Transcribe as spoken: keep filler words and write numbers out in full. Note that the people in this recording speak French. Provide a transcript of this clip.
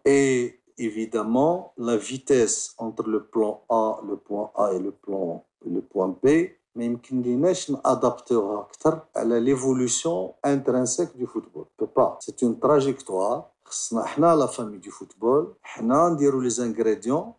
Et évidemment, la vitesse entre le plan A, le point A et le plan le point B, ما يمكنليناش نادابتوها أكثر على l'évolution intrinsèque du football. On peut pas. C'est une trajectoire. خصنا حنا لا فامي دو فوتبول حنا نديرو لي زانغريديون